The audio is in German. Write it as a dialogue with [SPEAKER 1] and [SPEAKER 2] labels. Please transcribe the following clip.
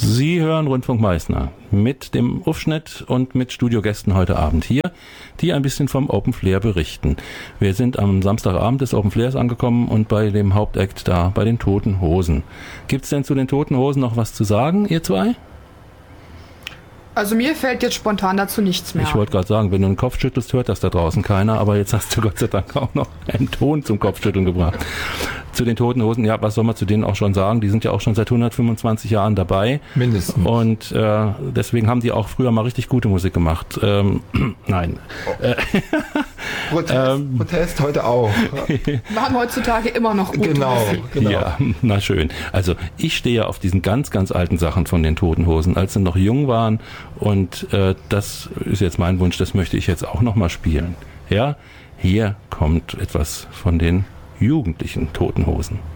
[SPEAKER 1] Sie hören Rundfunk Meißner mit dem Aufschnitt und mit Studiogästen heute Abend hier, die ein bisschen vom Open Flair berichten. Wir sind am Samstagabend des Open Flairs angekommen und bei dem Hauptakt da, bei den Toten Hosen. Gibt's denn zu den Toten Hosen noch was zu sagen, ihr zwei?
[SPEAKER 2] Also mir fällt jetzt spontan dazu nichts mehr.
[SPEAKER 1] Ich wollte gerade sagen, wenn du den Kopf schüttelst, hört das da draußen keiner, aber jetzt hast du Gott sei Dank auch noch einen Ton zum Kopfschütteln gebracht. Zu den Toten Hosen, ja, was soll man zu denen auch schon sagen? Die sind ja auch schon seit 125 Jahren dabei.
[SPEAKER 3] Mindestens.
[SPEAKER 1] Und deswegen haben die auch früher mal richtig gute Musik gemacht. Nein.
[SPEAKER 3] Protest heute auch.
[SPEAKER 2] Wir haben heutzutage immer noch gute Musik.
[SPEAKER 3] Genau.
[SPEAKER 1] Ja, na schön. Also ich stehe ja auf diesen ganz, ganz alten Sachen von den Toten Hosen, als sie noch jung waren. Und das ist jetzt mein Wunsch, das möchte ich jetzt auch nochmal spielen. Ja, hier kommt etwas von den jugendlichen Toten Hosen.